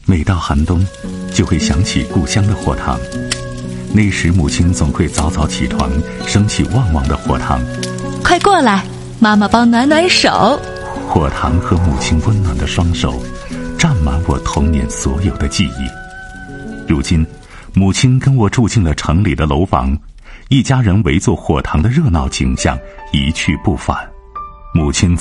每到寒冬，就会想起故乡的火塘。那时母亲总会早早起床，升起旺旺的火塘。 快过来，妈妈帮暖暖手。 火塘和母亲温暖的双手，占满我童年所有的记忆。如今，母亲跟我住进了城里的楼房，一家人围坐火塘的热闹景象一去不返。母亲